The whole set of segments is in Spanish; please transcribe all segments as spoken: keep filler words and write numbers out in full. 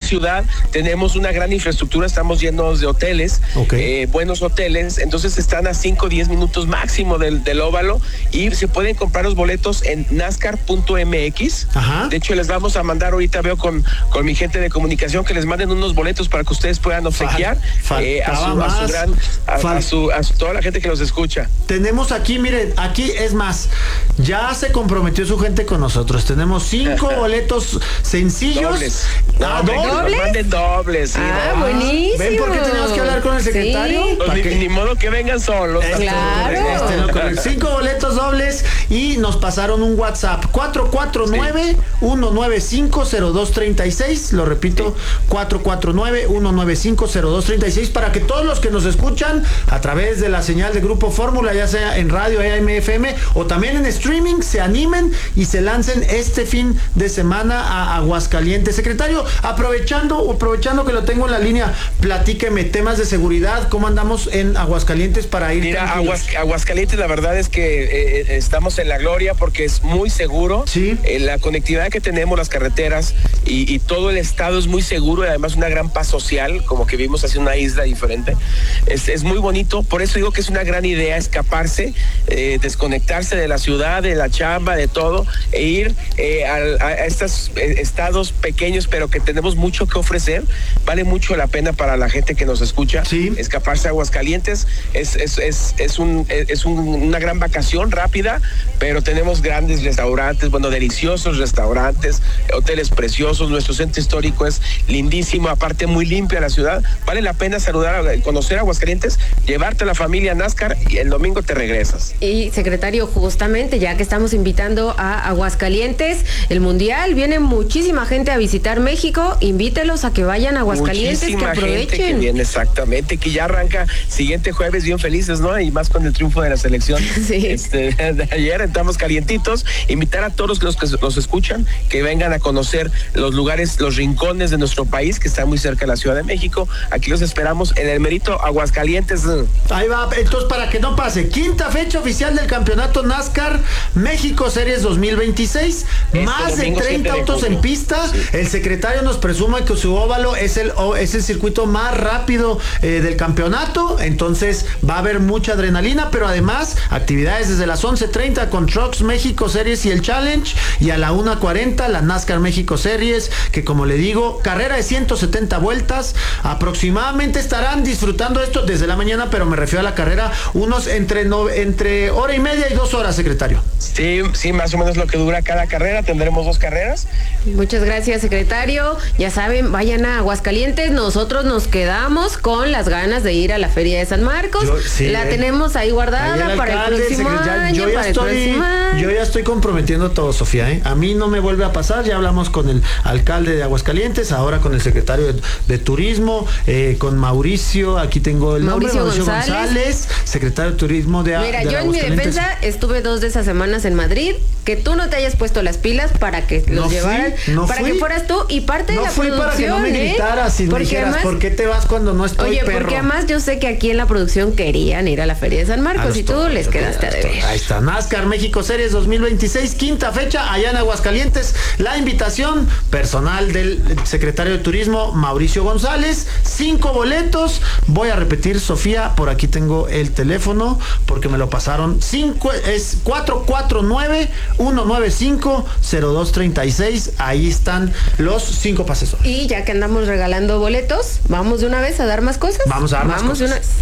ciudad tenemos una gran infraestructura, estamos llenos de hoteles, okay. eh, buenos hoteles, entonces están a cinco o diez minutos máximo del, del Óvalo y se pueden comprar los boletos en NASCAR punto M X. Ajá. De hecho, les vamos a mandar ahorita, veo con, con mi gente de comunicación, que les manden unos boletos para que ustedes puedan obsequiar fal, eh, a, su, a su gran, a, a, su, a su, toda la gente que los escucha. Tenemos aquí, miren, aquí es más, ya se comprometió su gente con nosotros, tenemos cinco boletos sencillos. Dobles. Ah, ¿Dobles? ¿Dobles? Nos manden dobles. Sí, ah, ¿no? buenísimo. ¿Ven por qué tenemos que hablar con el secretario? Sí. Pues ni, ni modo que vengan solos. Eh, claro. Este, no, con cinco boletos dobles y nos pasaron un WhatsApp cuatro cuatro nueve, uno nueve cinco, cero dos tres seis, lo repito, sí. cuatro cuatro nueve, uno nueve cinco, cero dos tres seis, para que todos los que nos escuchan a través de la señal de Grupo Fórmula, ya sea en radio A M F M o también en streaming, se animen y se lancen este fin de semana a Aguascalientes. Secretario, aprovechando, aprovechando que lo tengo en la línea, platíqueme temas de seguridad, ¿cómo andamos en Aguascalientes para ir? Mira, Aguas, Aguascalientes, la verdad es que eh, estamos en la gloria porque es muy seguro. Sí. Eh, la conectividad que tenemos, las carreteras y, y todo el estado es muy seguro y además una gran paz social, como que vivimos así una isla diferente. Es, es muy bonito, por eso digo que es una gran idea escaparse, eh, desconectarse de la ciudad, de la chamba, de todo, e ir eh, a, a estos eh, estados pequeños, pero que tenemos mucho que ofrecer. Vale mucho la pena para la gente que nos escucha. Sí. Escaparse a Aguascalientes es, es, es, es, un, es un, una gran vacación rápida, pero tenemos grandes restaurantes, bueno, deliciosos restaurantes, hoteles preciosos, nuestro centro histórico es lindísimo, aparte muy limpia la ciudad. Vale la pena saludar, conocer Aguascalientes, llevarte a la familia NASCAR y el domingo te regresas. Y secretario, justamente ya que estamos invitando a Aguascalientes, el Mundial, viene muchísima gente a visitar México, invítelos a que vayan a Aguascalientes, muchísima que aprovechen. Gente que viene, exactamente, que ya arranca siguiente jueves bien felices, ¿no? Y más con el triunfo de la selección. Sí. Este, de ayer estamos calientitos, invitar a todos los que nos escuchan que vengan a conocer los lugares, los rincones de nuestro país, que está muy cerca de la Ciudad de México. Aquí los esperamos en el merito Aguascalientes. Ahí va, entonces para que no pase, quinta fecha oficial del campeonato NASCAR México Series dos mil veintiséis, este más de treinta autos en pista. Sí. El secretario nos presume que su óvalo es el, es el circuito más rápido eh, del campeonato, entonces va a haber mucha adrenalina, pero además actividades desde las once treinta con Trucks México Series y el Challenge, y a la una cuarenta la NASCAR México Series, que como le digo, carrera de ciento setenta vueltas, aproximadamente estarán disfrutando esto desde la mañana, pero me refiero a la carrera, unos entre, no, entre hora y media y dos horas, secretario. Sí, sí, más o menos lo que dura cada carrera, tendremos dos carreras. Muchas gracias, secretario. Ya saben, vayan a Aguascalientes, nosotros nos quedamos con las ganas de ir a la Feria de San Marcos. Yo, sí, la eh, tenemos ahí guardada ahí el para, alcalde, el próximo ya, año, yo ya para estoy, el próximo año. Yo ya estoy comprometiendo todo, Sofía, ¿eh? A mí no me vuelve a pasar, ya hablamos con el alcalde de Aguascalientes, ahora con el secretario de, de Turismo, eh, con Mauricio, aquí tengo el Mauricio nombre, Mauricio González. González, secretario de Turismo de Mira, de yo en mi defensa estuve dos de esas semanas en Madrid, que tú no te hayas puesto las pilas para que los no llevaran, fui, no para fui. que fueras tú y parte no de la fui producción, para que no me ¿eh? gritaras y me dijeras, además, ¿por qué te vas cuando no estoy, oye, perro? Porque además yo sé que aquí en la producción querían ir a la Feria de San Marcos y tú todo, les quedaste a deber. Ahí está, NASCAR México Series dos mil veintiséis, quinta fecha, allá en Aguascalientes. La invitación personal del secretario de Turismo, Mauricio González, cinco boletos. Voy a repetir, Sofía, por aquí tengo el teléfono, porque me lo pasaron. Cinco, es cuatro cuatro nueve, uno nueve cinco, cero dos tres seis. Ahí están los cinco pases. Y ya que andamos regalando boletos, vamos de una vez a dar más cosas. Vamos a dar vamos más cosas. De una vez.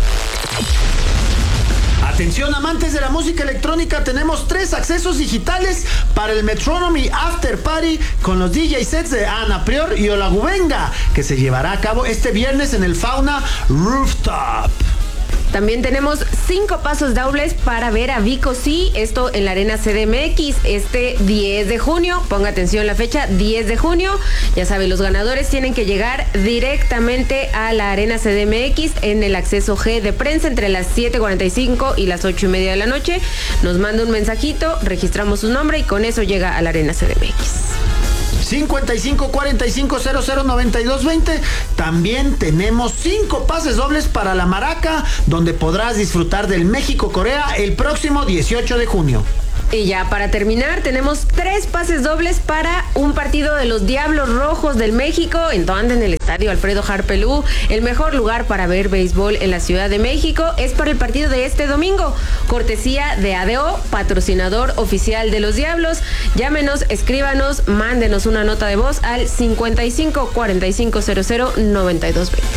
Atención, amantes de la música electrónica, tenemos tres accesos digitales para el Metronomy After Party con los D J sets de Ana Prior y Olagubenga, que se llevará a cabo este viernes en el Fauna Rooftop. También tenemos cinco pasos dobles para ver a Vico Sí, esto en la Arena C D M X este diez de junio. Ponga atención la fecha, diez de junio. Ya saben, los ganadores tienen que llegar directamente a la Arena C D M X en el acceso G de prensa entre las siete cuarenta y cinco y las ocho y media de la noche. Nos manda un mensajito, registramos su nombre y con eso llega a la Arena C D M X. cincuenta y cinco cuarenta y cinco cero cero noventa y dos veinte. También tenemos cinco pases dobles para la Maraca, donde podrás disfrutar del México-Corea el próximo dieciocho de junio. Y ya para terminar, tenemos tres pases dobles para un partido de los Diablos Rojos del México, en donde en el estadio Alfredo Harpelú, el mejor lugar para ver béisbol en la Ciudad de México, es para el partido de este domingo. Cortesía de A D O, patrocinador oficial de los Diablos. Llámenos, escríbanos, mándenos una nota de voz al cincuenta y cinco cuarenta y cinco cero cero noventa y dos veinte.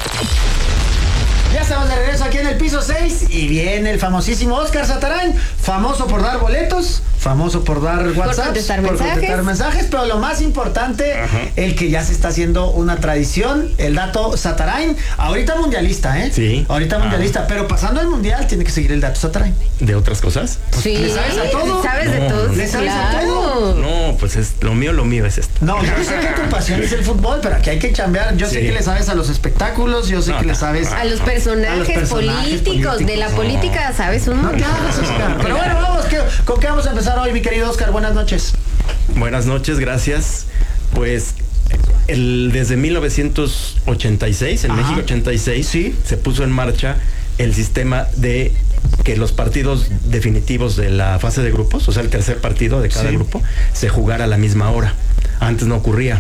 Ya estamos de regreso aquí en el piso seis y viene el famosísimo Oscar Satarain, famoso por dar boletos, famoso por dar WhatsApp, por contestar, por mensajes. contestar mensajes, pero lo más importante, ajá, el que ya se está haciendo una tradición, el dato Satarain, ahorita mundialista, ¿eh? Sí. Ahorita mundialista, ah. pero pasando al mundial tiene que seguir el dato Satarain. ¿De otras cosas? Pues, sí. ¿le sabes a todo? ¿Sabes no, de todo? ¿Le sabes claro. a todo? No, pues es lo mío, lo mío es esto. No, yo sé que tu pasión es el fútbol, pero aquí hay que chambear. Yo sí. sé que le sabes a los espectáculos, yo sé no, que no, le sabes a los personajes, a los personajes políticos, políticos. De la no. política, ¿sabes? Un... No te hagas, Oscar. Pero bueno, vamos, ¿qué, ¿con qué vamos a empezar hoy, mi querido Oscar? Buenas noches. Buenas noches, gracias. Pues el, desde mil novecientos ochenta y seis, en Ajá. México ochenta y seis, ¿sí? Se puso en marcha el sistema de que los partidos definitivos de la fase de grupos, o sea, el tercer partido de cada sí. grupo, se jugara a la misma hora. Antes no ocurría.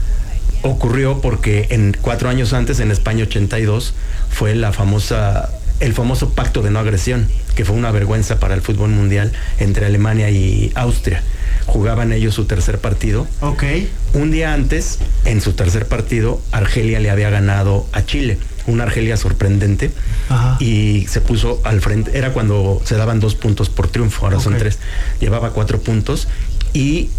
Ocurrió porque en cuatro años antes, en España ochenta y dos, fue la famosa, el famoso pacto de no agresión, que fue una vergüenza para el fútbol mundial entre Alemania y Austria. Jugaban ellos su tercer partido. Ok. Un día antes, en su tercer partido, Argelia le había ganado a Chile. Una Argelia sorprendente. Ajá. Y se puso al frente. Era cuando se daban dos puntos por triunfo, ahora okay. son tres. Llevaba cuatro puntos y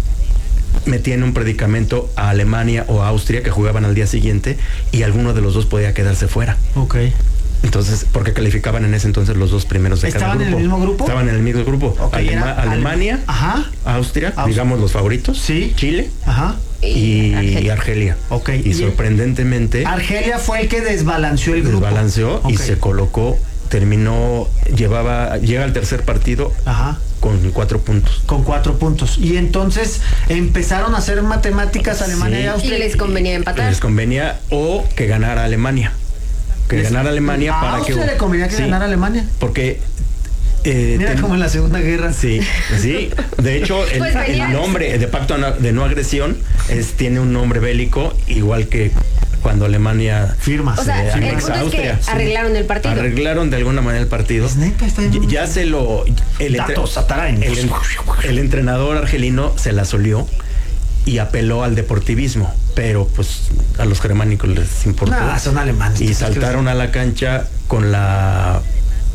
metía en un predicamento a Alemania o a Austria, que jugaban al día siguiente, y alguno de los dos podía quedarse fuera. Ok. Entonces, porque calificaban en ese entonces los dos primeros de cada grupo. ¿Estaban en el mismo grupo? Estaban en el mismo grupo. Okay, Alema- Alemania, Ajá. Austria, Austria, digamos los favoritos. Sí. Chile. Ajá. Y Argelia. Argelia. Ok. Y, y sorprendentemente. Argelia fue el que desbalanceó el grupo. Desbalanceó okay. y se colocó, terminó, llevaba, llega al tercer partido. Ajá. Con cuatro puntos. Con cuatro puntos. Y entonces empezaron a hacer matemáticas Alemania sí. y Austria. Y les convenía empatar. Les convenía o que ganara Alemania. Que les, ganara Alemania a para Austria que. ¿A Austria le convenía que sí, ganara Alemania? Porque. Eh, Mira ten... como en la Segunda Guerra. Sí, sí. De hecho, el, pues el nombre de pacto de no agresión es, tiene un nombre bélico, igual que cuando Alemania firma. O sea, el punto Austria. Es que arreglaron el partido. Arreglaron de alguna manera el partido. Es neta, está en... Ya se lo. El, entre, el, el entrenador argelino se la solió y apeló al deportivismo, pero pues a los germánicos les importó. Nah, son alemanes. Y saltaron a la cancha con la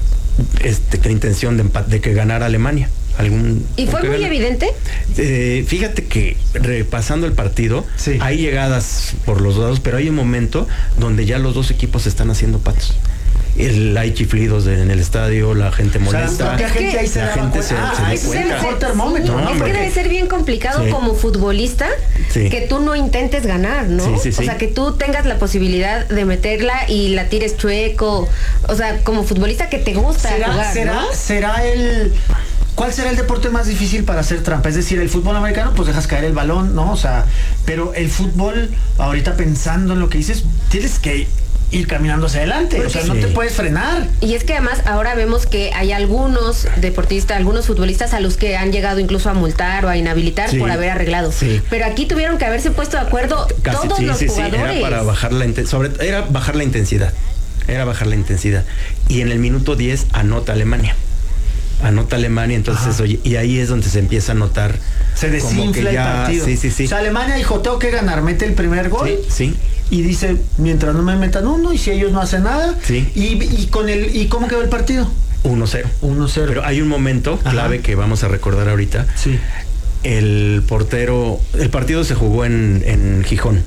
este, la intención de, de que ganara Alemania. Algún, ¿Y fue muy gana. evidente? Eh, fíjate que repasando el partido, sí. hay llegadas por los lados, pero hay un momento donde ya los dos equipos están haciendo patos. El, hay chiflidos de, en el estadio, la gente molesta. O sea, gente ahí se la gente se, ah, se da es cuenta. el termómetro, sí, ¿no? Es que debe ser bien complicado sí. como futbolista sí. que tú no intentes ganar, ¿no? Sí, sí, sí. O sea, que tú tengas la posibilidad de meterla y la tires chueco. O sea, como futbolista que te gusta ¿Será, jugar, será, ¿no? será el... ¿Cuál será el deporte más difícil para hacer trampa? Es decir, el fútbol americano, pues dejas caer el balón, ¿no? O sea, pero el fútbol, ahorita pensando en lo que dices, tienes que ir caminando hacia adelante, o sea, sí. no te puedes frenar. Y es que además ahora vemos que hay algunos deportistas, algunos futbolistas a los que han llegado incluso a multar o a inhabilitar sí. por haber arreglado. Sí. Pero aquí tuvieron que haberse puesto de acuerdo Casi, todos sí, los sí, jugadores. Sí, era para bajar la inten- sobre era bajar la intensidad. Era bajar la intensidad. Y en el minuto diez anota Alemania. Anota Alemania, entonces, oye, y ahí es donde se empieza a notar. Se desinfla ya, el partido. Sí, sí, sí. O sea, Alemania dijo, tengo que ganar, mete el primer gol. Sí, sí. Y dice, mientras no me metan uno, y si ellos no hacen nada. Sí. Y, y con el, ¿y cómo quedó el partido? uno cero. uno cero. Pero hay un momento clave Ajá. que vamos a recordar ahorita. Sí. El portero, el partido se jugó en, en Gijón.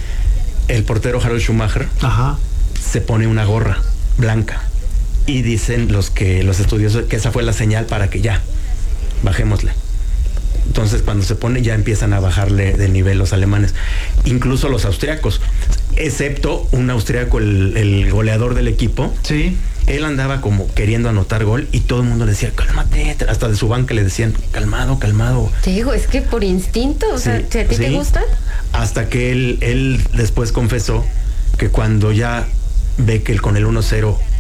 El portero Harold Schumacher Ajá. se pone una gorra blanca. Y dicen los que los estudiosos que esa fue la señal para que ya bajémosle. Entonces cuando se pone ya empiezan a bajarle de nivel los alemanes, incluso los austriacos, excepto un austriaco, el, el goleador del equipo. Sí. Él andaba como queriendo anotar gol y todo el mundo le decía, cálmate, hasta de su banca le decían, calmado, calmado. Te digo, es que por instinto, o sea, si a ti sí. te gusta. Hasta que él, él después confesó que cuando ya ve que el, con el uno cero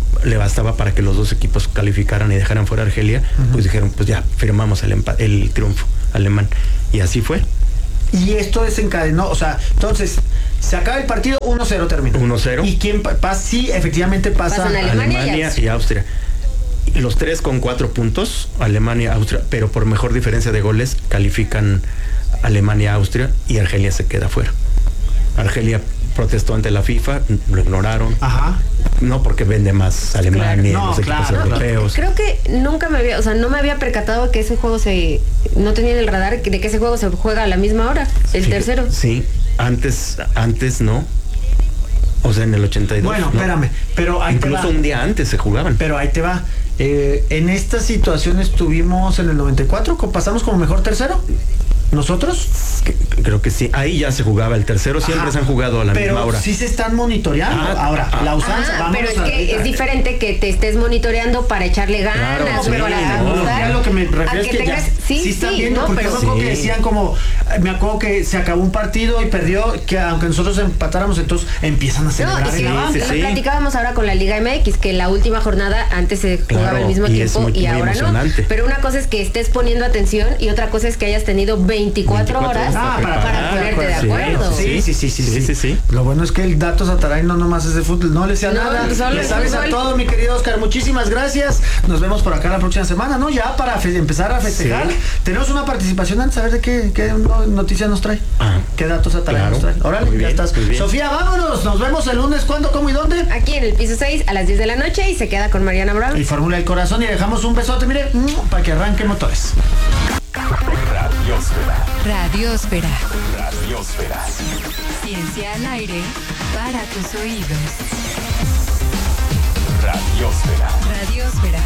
le bastaba para que los dos equipos calificaran y dejaran fuera a Argelia, uh-huh. pues dijeron, pues ya, firmamos el, empa- el triunfo alemán. Y así fue. Y esto desencadenó, o sea, entonces, se acaba el partido, uno cero termina. uno cero. ¿Y quién pasa? Sí, efectivamente pasa. Pasan Alemania, Alemania y y Austria. Los tres con cuatro puntos, Alemania, Austria, pero por mejor diferencia de goles califican Alemania, Austria, y Argelia se queda fuera. Argelia protestó ante la FIFA, lo ignoraron. Ajá. No porque vende más Alemania, claro, no, los equipos claro, europeos. Creo que nunca me había, o sea, no me había percatado que ese juego se, no tenía en el radar de que ese juego se juega a la misma hora, el Sí, tercero. Sí, antes, antes no. O sea, en el ochenta y dos. Bueno, ¿no? espérame, pero ahí Incluso te va. un día antes se jugaban. Pero ahí te va. Eh, en esta situación estuvimos en el noventa y cuatro, pasamos como mejor tercero. ¿Nosotros? Que- creo que sí. Ahí ya se jugaba el tercero. Siempre Ajá. se han jugado a la pero misma hora. sí se están monitoreando. Ah, Ahora, ah, la usanza, Ah, vamos pero es a- que es diferente que te estés monitoreando para echarle ganas, Claro, pero sí, para no, ajustar, ya lo que me refiero a es que tengas- ya sí, sí están sí, viendo, no, porque pero me acuerdo Sí. que decían como, me acuerdo que se acabó un partido y perdió, que aunque nosotros empatáramos, entonces empiezan a no, celebrar y en sí, la banda. sí, lo sí. platicábamos ahora con la Liga M X, que la última jornada antes se jugaba Claro, al mismo y es tiempo muy- y muy ahora no. emocionante. Pero una cosa es que estés poniendo atención y otra cosa es que hayas tenido veinticuatro, horas Ah, para- para, para- ponerte de sí, acuerdo. Sí, sí, sí, sí, Sí, sí, sí. Lo bueno es que el dato Sataray no nomás es de fútbol, no le sea No, nada. solo Le es sabes a fútbol. todo, mi querido Oscar. Muchísimas gracias. Nos vemos por acá la próxima semana, ¿no? Ya para fe- empezar a festejar. Sí. Tenemos una participación antes, a ver de qué, qué no- noticias nos trae. Ah, ¿Qué datos Sataray claro. nos trae? Órale, Muy ya bien, estás. muy bien. Sofía, vámonos. Nos vemos el lunes. ¿Cuándo, cómo y dónde? Aquí en el piso seis a las diez de la noche y se queda con Mariana Brown. Y Fórmula del Corazón y dejamos un besote, mire, mm, para que arranque motores. Radiosfera. Radiosfera. Radiosfera. Ciencia al aire para tus oídos. Radiosfera. Radiosfera.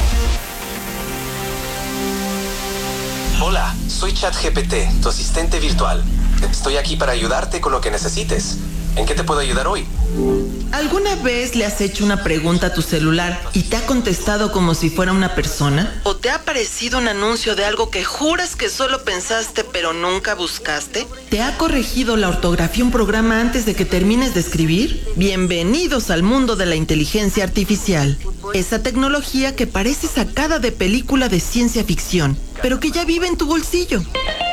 Hola, soy ChatGPT, tu asistente virtual. Estoy aquí para ayudarte con lo que necesites. ¿En qué te puedo ayudar hoy? ¿Alguna vez le has hecho una pregunta a tu celular y te ha contestado como si fuera una persona? ¿O te ha aparecido un anuncio de algo que juras que solo pensaste pero nunca buscaste? ¿Te ha corregido la ortografía un programa antes de que termines de escribir? Bienvenidos al mundo de la inteligencia artificial. Esa tecnología que parece sacada de película de ciencia ficción, pero que ya vive en tu bolsillo.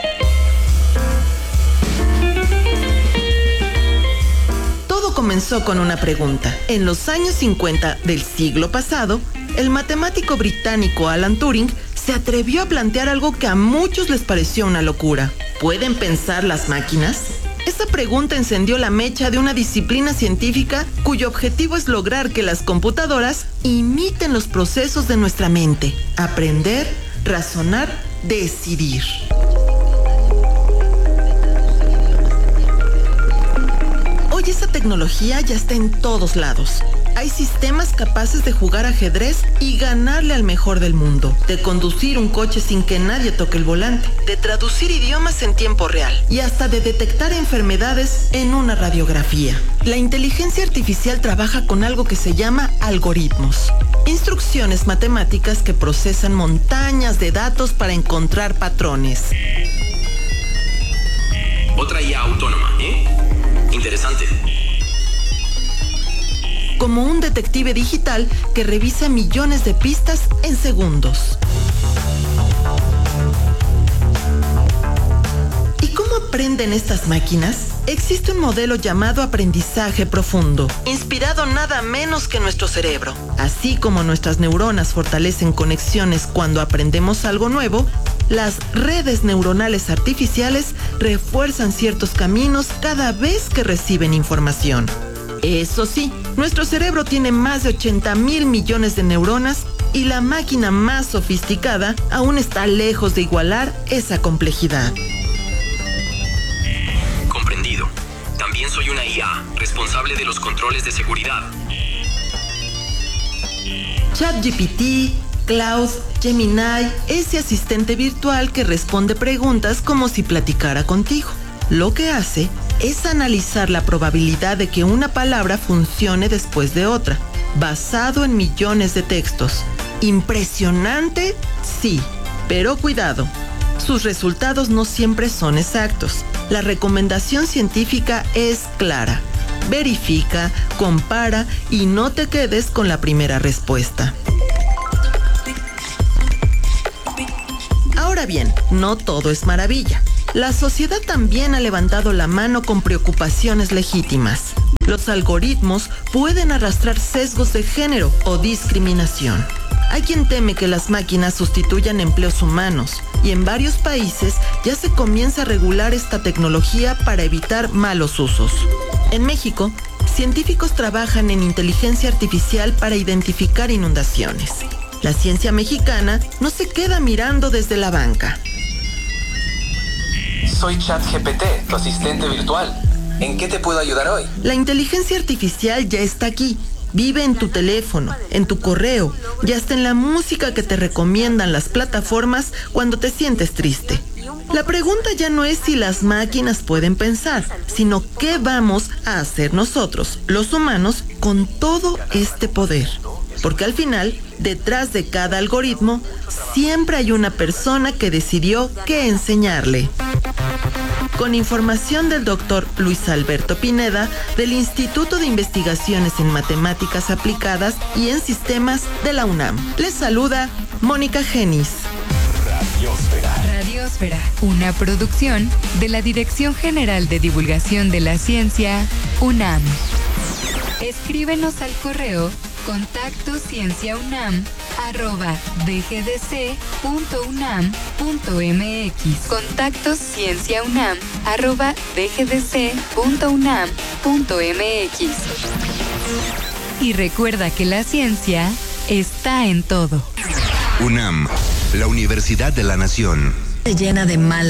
Todo comenzó con una pregunta. En los años cincuenta del siglo pasado, el matemático británico Alan Turing se atrevió a plantear algo que a muchos les pareció una locura. ¿Pueden pensar las máquinas? Esa pregunta encendió la mecha de una disciplina científica cuyo objetivo es lograr que las computadoras imiten los procesos de nuestra mente. Aprender, razonar, decidir. Hoy esa tecnología ya está en todos lados. Hay sistemas capaces de jugar ajedrez y ganarle al mejor del mundo, de conducir un coche sin que nadie toque el volante, de traducir idiomas en tiempo real y hasta de detectar enfermedades en una radiografía. La inteligencia artificial trabaja con algo que se llama algoritmos, instrucciones matemáticas que procesan montañas de datos para encontrar patrones. Otra I A autónoma, ¿eh? Interesante. Como un detective digital que revisa millones de pistas en segundos. ¿Y cómo aprenden estas máquinas? Existe un modelo llamado aprendizaje profundo, inspirado nada menos que en nuestro cerebro. Así como nuestras neuronas fortalecen conexiones cuando aprendemos algo nuevo, las redes neuronales artificiales refuerzan ciertos caminos cada vez que reciben información. Eso sí, nuestro cerebro tiene más de ochenta mil millones de neuronas y la máquina más sofisticada aún está lejos de igualar esa complejidad. Comprendido. También soy una I A, responsable de los controles de seguridad. ChatGPT, Cloud, Gemini, ese asistente virtual que responde preguntas como si platicara contigo. Lo que hace es analizar la probabilidad de que una palabra funcione después de otra, basado en millones de textos. ¿Impresionante? Sí, pero cuidado. Sus resultados no siempre son exactos. La recomendación científica es clara. verifica, compara y no te quedes con la primera respuesta. Ahora bien, no todo es maravilla. La sociedad también ha levantado la mano con preocupaciones legítimas. Los algoritmos pueden arrastrar sesgos de género o discriminación. Hay quien teme que las máquinas sustituyan empleos humanos, y en varios países ya se comienza a regular esta tecnología para evitar malos usos. En México, científicos trabajan en inteligencia artificial para identificar inundaciones. La ciencia mexicana no se queda mirando desde la banca. Soy ChatGPT, tu asistente virtual. ¿En qué te puedo ayudar hoy? La inteligencia artificial ya está aquí. Vive en tu teléfono, en tu correo y hasta en la música que te recomiendan las plataformas cuando te sientes triste. La pregunta ya no es si las máquinas pueden pensar, sino qué vamos a hacer nosotros, los humanos, con todo este poder. Porque al final, detrás de cada algoritmo, siempre hay una persona que decidió qué enseñarle. Con información del doctor Luis Alberto Pineda, del Instituto de Investigaciones en Matemáticas Aplicadas y en Sistemas de la UNAM. Les saluda Mónica Genis. Radiosfera. Radiosfera, una producción de la Dirección General de Divulgación de la Ciencia, UNAM. Escríbenos al correo contacto cienciaunam arroba dgdc.unam.mx. Contacto cienciaunam arroba dgdc.unam.mx. Y recuerda que la ciencia está en todo. UNAM, la Universidad de la Nación. Se llena de mal